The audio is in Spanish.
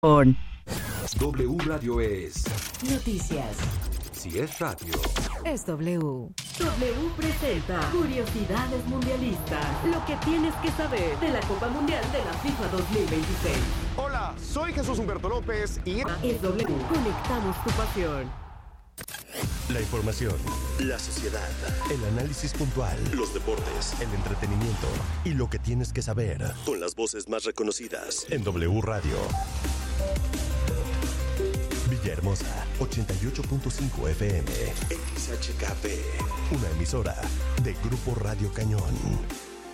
W Radio es noticias. Si es radio, Es W. W presenta Curiosidades Mundialistas. Lo que tienes que saber de la Copa Mundial de la FIFA 2026. Hola, soy Jesús Humberto López y Es W. Conectamos tu pasión. La información, la sociedad, el análisis puntual, los deportes, el entretenimiento y lo que tienes que saber con las voces más reconocidas en W Radio. Villahermosa, 88.5 FM, XHKP, una emisora de Grupo Radio Cañón.